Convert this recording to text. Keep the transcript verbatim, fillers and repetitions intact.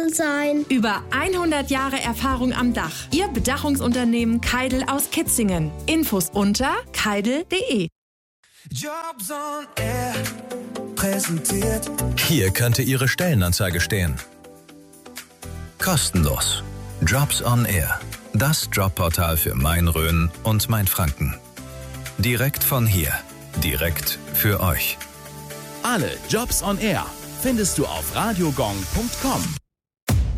zu sein. Über hundert Jahre Erfahrung am Dach. Ihr Bedachungsunternehmen Keidel aus Kitzingen. Infos unter keidel punkt de. Jobs on Air präsentiert. Hier könnte Ihre Stellenanzeige stehen. Kostenlos. Jobs on Air. Das Jobportal für Main-Rhön und Mainfranken. Direkt von hier. Direkt für euch. Alle Jobs on Air findest du auf radiogong punkt com.